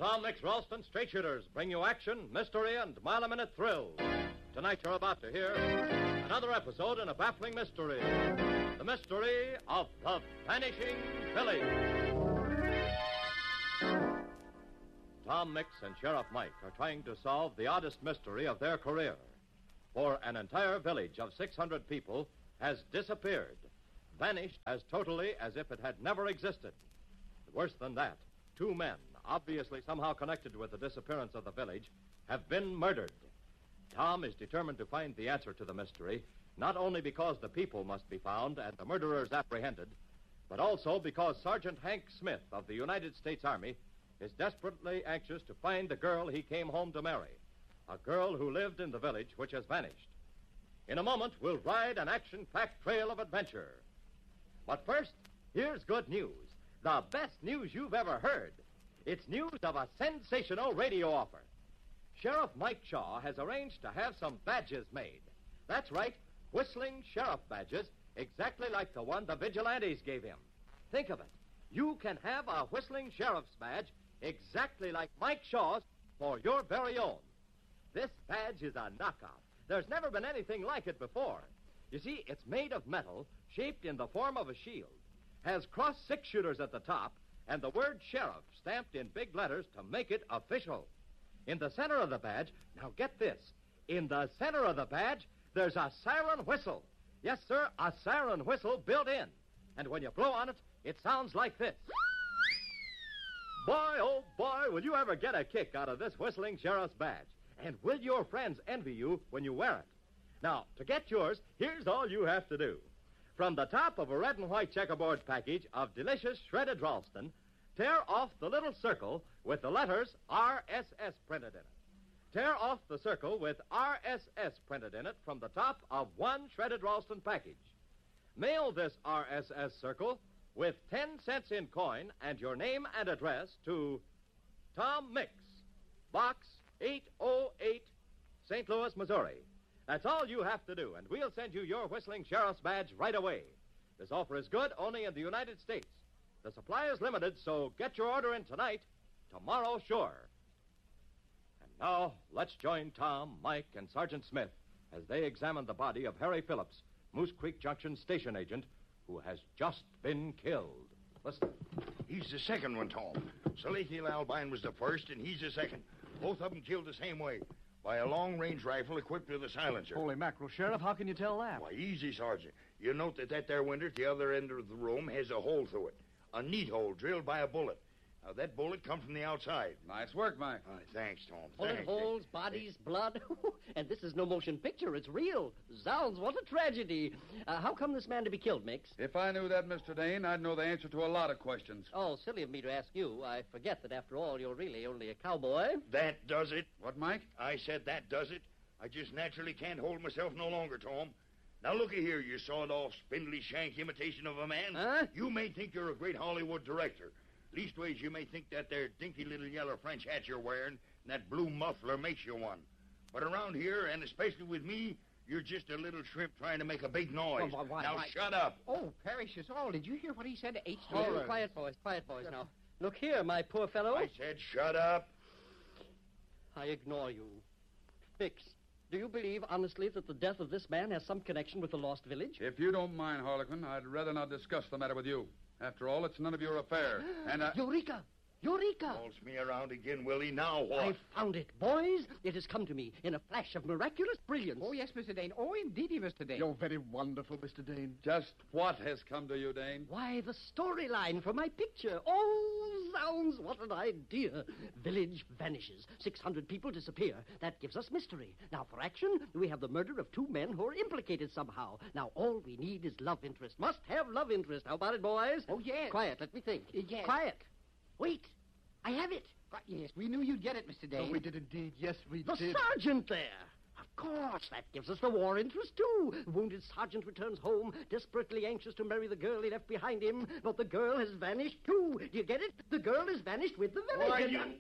Tom Mix Ralston Straight Shooters bring you action, mystery, and mile-a-minute thrills. Tonight you're about to hear another episode in a baffling mystery. The mystery of the Vanishing Village. Tom Mix and Sheriff Mike are trying to solve the oddest mystery of their career. For an entire village of 600 people has disappeared, vanished as totally as if it had never existed. Worse than that, 2 men, obviously somehow connected with the disappearance of the village, have been murdered. Tom is determined to find the answer to the mystery, not only because the people must be found and the murderers apprehended, but also because Sergeant Hank Smith of the United States Army is desperately anxious to find the girl he came home to marry, a girl who lived in the village which has vanished. In a moment, we'll ride an action-packed trail of adventure. But first, here's good news. The best news you've ever heard. It's news of a sensational radio offer. Sheriff Mike Shaw has arranged to have some badges made. That's right, whistling sheriff badges, exactly like the one the vigilantes gave him. Think of it. You can have a whistling sheriff's badge exactly like Mike Shaw's for your very own. This badge is a knockout. There's never been anything like it before. You see, it's made of metal, shaped in the form of a shield, has crossed 6 shooters at the top, and the word sheriff stamped in big letters to make it official. In the center of the badge, now get this, in the center of the badge, there's a siren whistle. Yes, sir, a siren whistle built in. And when you blow on it, it sounds like this. Boy, oh boy, will you ever get a kick out of this whistling sheriff's badge. And will your friends envy you when you wear it? Now, to get yours, here's all you have to do. From the top of a red and white checkerboard package of delicious shredded Ralston, tear off the little circle with the letters RSS printed in it. Tear off the circle with RSS printed in it from the top of one shredded Ralston package. Mail this RSS circle with 10 cents in coin and your name and address to Tom Mix, Box 808, St. Louis, Missouri. That's all you have to do, and we'll send you your whistling sheriff's badge right away. This offer is good only in the United States. The supply is limited, so get your order in tonight. Tomorrow, sure. And now, let's join Tom, Mike, and Sergeant Smith as they examine the body of Harry Phillips, Moose Creek Junction station agent, who has just been killed. Listen. He's the second one, Tom. Salathiel Albine was the first, and he's the second. Both of them killed the same way, by a long-range rifle equipped with a silencer. Holy mackerel, Sheriff, how can you tell that? Why, easy, Sergeant. You note that there window at the other end of the room has a hole through it. A neat hole drilled by a bullet. Now, that bullet come from the outside. Nice work, Mike. Thanks, Tom. Bullet Thanks. holes, bodies, blood. And this is no motion picture. It's real. Zounds, what a tragedy. How come this man to be killed, Mix? If I knew that, Mr. Dane, I'd know the answer to a lot of questions. Oh, silly of me to ask you. I forget that, after all, you're really only a cowboy. That does it. What, Mike? I said that does it. I just naturally can't hold myself no longer, Tom. Now, looky here, you sawed-off, spindly shank imitation of a man. Huh? You may think you're a great Hollywood director. Leastways, you may think that there dinky little yellow French hat you're wearing and that blue muffler makes you one. But around here, and especially with me, you're just a little shrimp trying to make a big noise. Why? Shut up. Oh, Parrish is all. Did you hear what he said to H.D.? Oh, quiet, boys, now. Look here, my poor fellow. I said shut up. I ignore you. Mix, do you believe, honestly, that the death of this man has some connection with the lost village? If you don't mind, Harlequin, I'd rather not discuss the matter with you. After all, it's none of your affair. And Eureka! Calls me around again, Willie. Now what? I found it, boys. It has come to me in a flash of miraculous brilliance. Oh, yes, Mr. Dane. Oh, indeedy, Mr. Dane. You're very wonderful, Mr. Dane. Just what has come to you, Dane? Why, the storyline for my picture. Oh, zounds, what an idea. Village vanishes. 600 people disappear. That gives us mystery. Now, for action, we have the murder of 2 men who are implicated somehow. Now, all we need is love interest. Must have love interest. How about it, boys? Oh, yes. Quiet, let me think. Yes. Quiet. Wait. I have it. Yes, we knew you'd get it, Mr. Dane. Oh, we did indeed. Yes, we The did. sergeant there. Of course, that gives us the war interest, too. The wounded sergeant returns home, desperately anxious to marry the girl he left behind him, but the girl has vanished, too. Do you get it? The girl has vanished with the village. Why, you...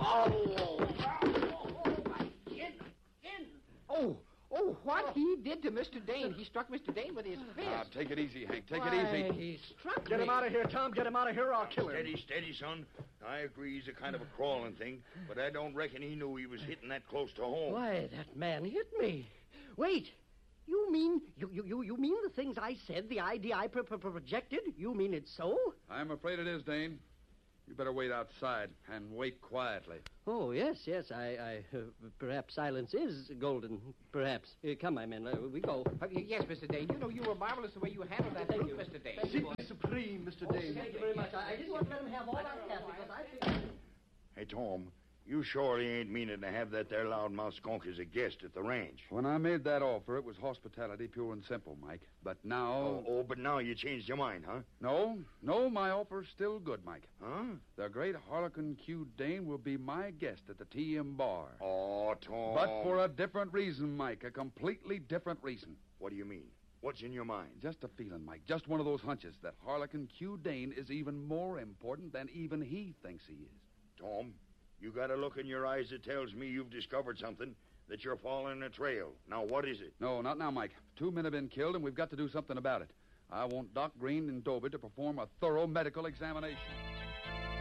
My chin. Oh, what he did to Mr. Dane. He struck Mr. Dane with his fist. Now, take it easy, Hank. Take Why, it easy. he struck Get me. him out of here, Tom. Get him out of here or I'll kill him. Steady, son. I agree he's a kind of a crawling thing, but I don't reckon he knew he was hitting that close to home. Why, that man hit me. Wait. You mean you mean the things I said, the idea I projected? You mean it's so? I'm afraid it is, Dane. You better wait outside and wait quietly. Oh, yes. I perhaps silence is golden. Perhaps. Come, my men. We go. Yes, Mr. Dane. You know, you were marvelous the way you handled that Thank fruit, you. Mr. Dane. Simply supreme, Mr. Dane. Thank you very much. I didn't want to let him have all that half because I figured... Hey, Tom, you surely ain't meaning to have that there loudmouth skunk as a guest at the ranch. When I made that offer, it was hospitality, pure and simple, Mike. But now... But now you changed your mind, huh? No, my offer's still good, Mike. Huh? The great Harlequin Q. Dane will be my guest at the TM bar. Oh, Tom. But for a different reason, Mike. A completely different reason. What do you mean? What's in your mind? Just a feeling, Mike. Just one of those hunches that Harlequin Q. Dane is even more important than even he thinks he is. Tom, you got a look in your eyes that tells me you've discovered something, that you're following a trail. Now, what is it? No, not now, Mike. 2 men have been killed, and we've got to do something about it. I want Doc Green and Dobie to perform a thorough medical examination.